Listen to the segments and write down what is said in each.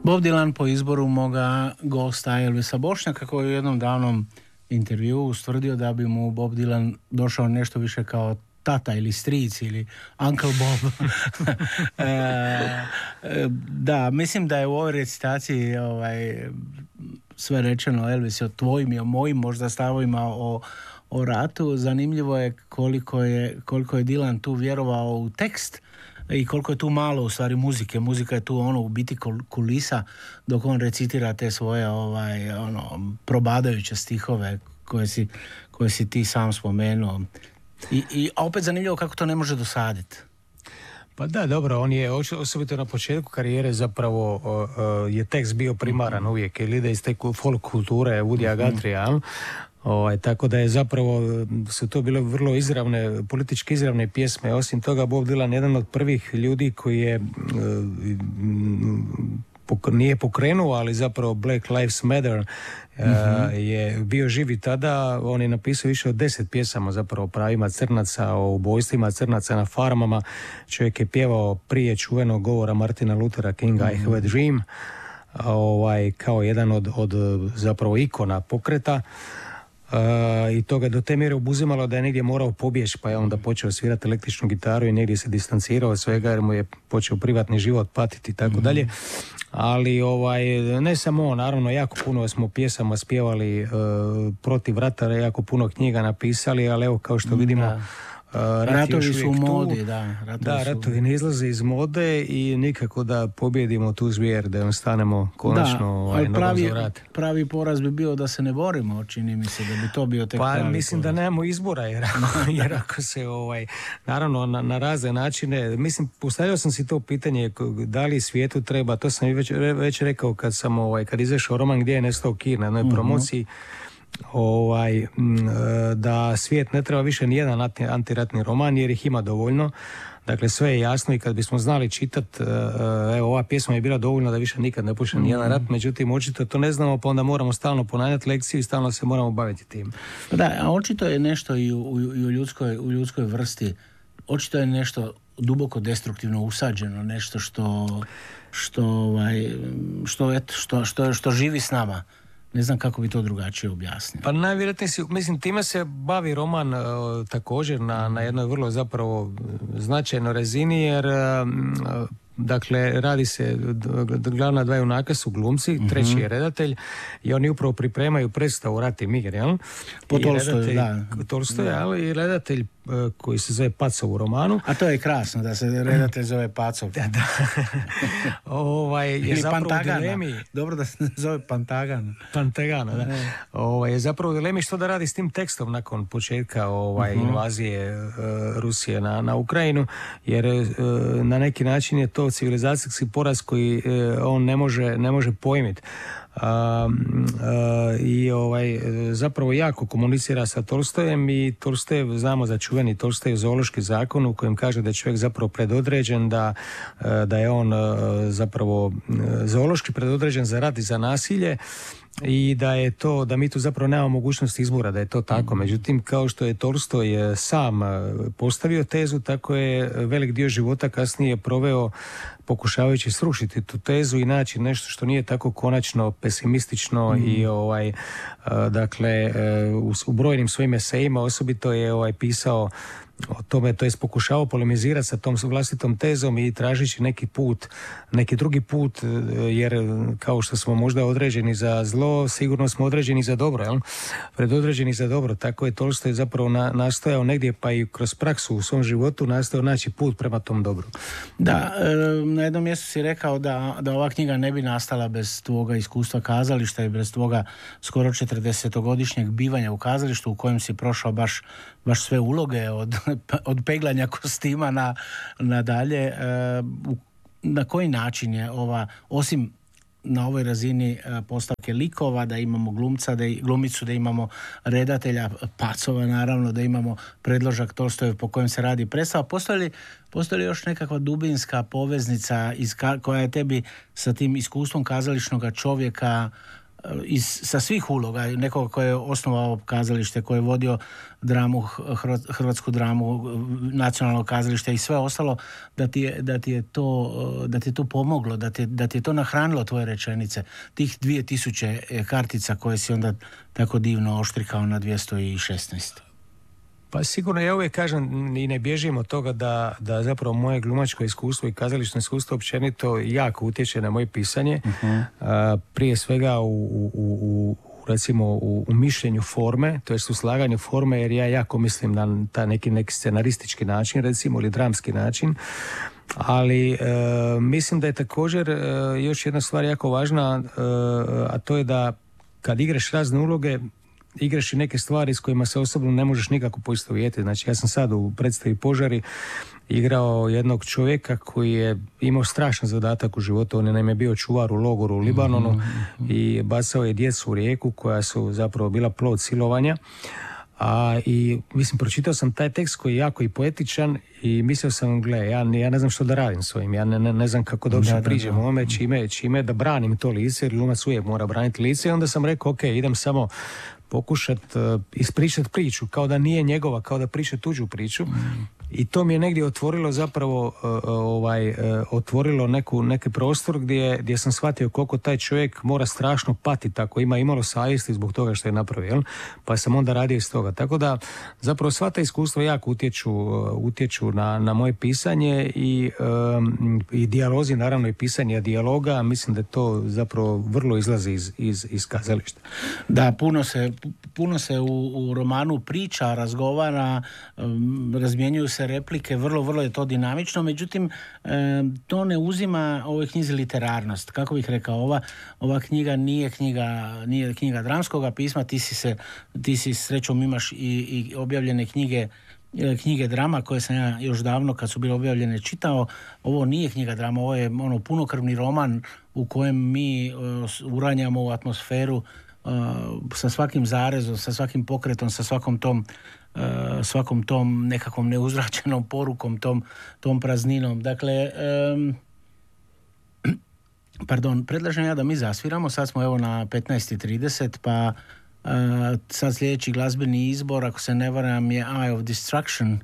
Bob Dylan po izboru moga gosta Elvisa Bošnjaka, koji u jednom davnom intervjuu ustvrdio da bi mu Bob Dylan došao nešto više kao tata ili stric ili Uncle Bob. Da, mislim da je u ovoj recitaciji sve rečeno. Elvis je o tvojim i o mojim možda stavovima o ratu. Zanimljivo je koliko je Dylan tu vjerovao u tekst i koliko je tu malo u stvari muzike. Muzika je tu u biti kulisa dok on recitira te svoje probadajuće stihove koje si ti sam spomenuo. A opet zanimljivo kako to ne može dosaditi. Pa da, dobro, on je osobito na početku karijere zapravo je tekst bio primaran uvijek, jer ide iz te folk kulture Woodya Guthrieja, tako da je zapravo su to bile vrlo politički izravne pjesme. Osim toga, Bob Dylan je jedan od prvih ljudi koji je nije pokrenuo, ali zapravo Black Lives Matter je bio živ i tada. On je napisao više od 10 pjesama zapravo o pravima crnaca, o ubojstvima crnaca na farmama. Čovjek je pjevao prije čuvenog govora Martina Luthera Kinga I have a dream, kao jedan od zapravo ikona pokreta. I to ga do te mjere obuzimalo da je negdje morao pobjeći, pa je onda počeo svirati električnu gitaru i negdje se distancirao od svega jer mu je počeo privatni život patiti i tako dalje. Ali ne samo on, naravno jako puno smo pjesama spjevali protiv rata, jako puno knjiga napisali, ali evo kao što vidimo ratovi su u modi, ratovi ne izlaze iz mode i nikako da pobjedimo tu zvijer, da joj stanemo konačno nogom za vrat. Pravi poraz bi bio da se ne borimo, čini mi se da bi to bio tek pravi poraz. Mislim da nemamo izbora, jer ako se naravno na razne načine, mislim, postavljao sam si to pitanje da li svijetu treba, to sam već rekao kad izašao roman Gdje je nestao Kir na jednoj promociji, da svijet ne treba više nijedan antiratni roman jer ih ima dovoljno. Dakle, sve je jasno i kad bismo znali čitati, ova pjesma je bila dovoljna da više nikad ne puše nijedan rat, međutim, očito to ne znamo, pa onda moramo stalno ponavljati lekciju i stalno se moramo baviti tim. Da, a očito je nešto i u ljudskoj vrsti, očito je nešto duboko destruktivno usađeno, nešto što živi s nama. Ne znam kako bi to drugačije objasnio. Pa najvjerojatnije mislim, time se bavi roman također na jednoj vrlo zapravo značajnoj razini, jer dakle, radi se, glavna dva junaka su glumci, treći je redatelj i oni upravo pripremaju predstavu Rat i mir, jel? Po Tolstoju, da. I redatelj koji se zove Pacov u romanu. A to je krasno, da se redatelj zove Pacov. Da. Je zapravo Pantagana. U dilemi. Dobro da se zove Pantagana. Pantagana, da. Je zapravo u dilemi što da radi s tim tekstom nakon početka invazije Rusije na Ukrajinu, jer na neki način je to civilizacijski poraz koji on ne može pojmiti. Zapravo jako komunicira sa Tolstojem i Tolstojev, znamo za čuveni Tolstojev zoološki zakon u kojem kaže da je čovjek zapravo predodređen, da je on zapravo zoološki predodređen za rat i za nasilje i da mi tu zapravo nemamo mogućnost izbora, da je to tako. Međutim, kao što je Tolstoj sam postavio tezu, tako je velik dio života kasnije proveo pokušavajući srušiti tu tezu i naći nešto što nije tako konačno pesimistično i u brojnim svojim esejima osobito je pisao o tome, to je pokušavao polemizirati sa tom vlastitom tezom i tražeći neki drugi put, jer kao što smo možda određeni za zlo, sigurno smo određeni za dobro, jel? Predodređeni za dobro. Tako je Tolstoj zapravo nastojao negdje, pa i kroz praksu u svom životu nastojao naći put prema tom dobru. Da, na jednom mjestu si rekao da ova knjiga ne bi nastala bez tvoga iskustva kazališta i bez tvoga skoro 40-godišnjeg bivanja u kazalištu u kojem si prošao baš sve uloge od peglanja kostima na dalje. Na koji način je osim na ovoj razini postavke likova, da imamo glumicu, da imamo redatelja Pacova, naravno, da imamo predložak Tolstojev po kojem se radi predstava, postoji li još nekakva dubinska poveznica koja je tebi sa tim iskustvom kazališnog čovjeka sa svih uloga, nekoga koji je osnovao kazalište, koji je vodio dramu, hrvatsku dramu, nacionalno kazalište i sve ostalo, da ti je to pomoglo, da ti je to nahranilo tvoje rečenice. Tih 2000 kartica koje si onda tako divno oštrikao na 216. Pa sigurno ja uvijek kažem i ne bježim od toga da zapravo moje glumačko iskustvo i kazališno iskustvo općenito jako utječe na moje pisanje. Prije svega u mišljenju forme, to jest u slaganju forme, jer ja jako mislim na ta neki scenaristički način, recimo, ili dramski način. Ali mislim da je također još jedna stvar jako važna, a to je da kad igraš razne uloge, igraš i neke stvari s kojima se osobno ne možeš nikako poistovjetiti. Znači, ja sam sad u predstavi Požari igrao jednog čovjeka koji je imao strašan zadatak u životu. On je naime bio čuvar u logoru u Libanonu i bacao je djecu u rijeku koja su zapravo bila plod silovanja. I mislim, pročitao sam taj tekst koji je jako i poetičan i mislio sam, ja ne znam što da radim s ovim, ja ne znam kako da uopće priđem ovome, čime da branim to lice, jer glumac uvijek mora braniti lice, i onda sam rekao, ok, idem samo pokušat ispričat priču, kao da nije njegova, kao da priča tuđu priču. I to mi je negdje otvorilo zapravo otvorilo neki prostor gdje sam shvatio koliko taj čovjek mora strašno patiti ako ima imalo savjesti zbog toga što je napravio, pa sam onda radio iz toga. Tako da zapravo sva ta iskustva jako utječu na moje pisanje i dijalozi, naravno i pisanje dijaloga, mislim da to zapravo vrlo izlazi iz kazališta. Da, puno se u romanu priča, razgovara, razmjenjuju se replike, vrlo je to dinamično, međutim to ne uzima ovoj knjizi literarnost. Kako bih rekao, ova knjiga nije knjiga dramskoga pisma, ti si srećom imaš i objavljene knjige drama koje sam ja još davno kad su bile objavljene čitao. Ovo nije knjiga drama, ovo je punokrvni roman u kojem mi uranjamo u atmosferu sa svakim zarezom, sa svakim pokretom, sa svakom tom nekakvom neuzvraćenom porukom, tom prazninom. Dakle, predlažem ja da mi zasviramo, sad smo evo na 15:30, pa sad sljedeći glazbeni izbor, ako se ne varam, je Eye of Destruction.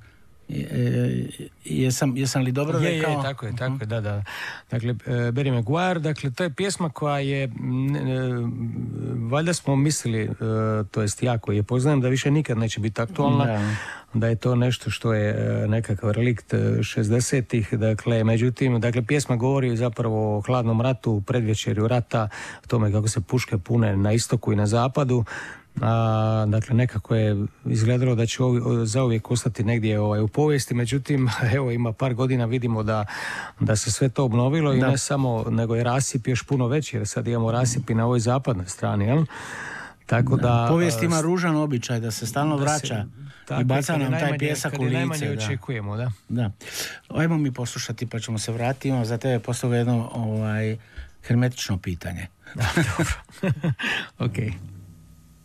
Jesam li dobro rekao? Je, tako je, da. Dakle, Barry Maguire, dakle, to je pjesma koja je, valjda smo mislili, to jest ja koji je poznajem, da više nikad neće biti aktualna, da je to nešto što je nekakav relikt 60-ih, dakle, međutim, pjesma govori zapravo o hladnom ratu, predvečerju rata, tome kako se puške pune na istoku i na zapadu. Dakle, nekako je izgledalo da će zauvijek ostati negdje u povijesti, međutim, evo, ima par godina vidimo da se sve to obnovilo i ne samo, nego je rasip još puno veći, jer sad imamo rasip i na ovoj zapadnoj strani, jel? Tako da povijest ima ružan običaj da se stalno vraća i baca nam taj pjesak u lice. Kad najmanje očekujemo, da. Ajmo mi poslušati pa ćemo se vratiti. Imamo za tebe postoga jedno hermetično pitanje. Dobro. Ok.